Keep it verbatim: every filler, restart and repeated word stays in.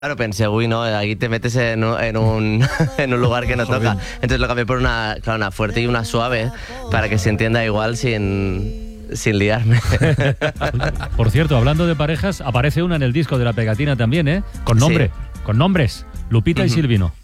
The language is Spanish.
Claro, pensé, uy, no, aquí te metes en un, en un, en un lugar que no toca. Entonces lo cambié por una, claro, una fuerte y una suave para que se entienda igual sin, sin liarme. Por cierto, hablando de parejas, aparece una en el disco de La Pegatina también, ¿eh? Con nombre, Sí. con nombres. Lupita y Ujú. Silvino.